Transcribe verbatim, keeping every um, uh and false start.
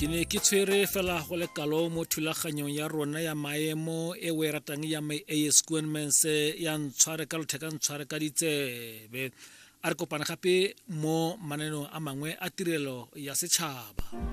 Ke ne ke tshwere fela go le kalo mo thulaganyong ya rona ya maemo e we ratang ya may A S Mense ya ntshware ka lotheka ntshware ka ditsebe a re kopana gape mo mananeo a mangwe a tirelo ya setšhaba.